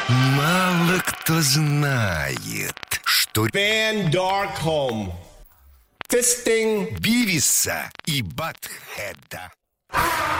Мало кто знает, что Van Darkholme. Fisting. Бивиса и Батхеда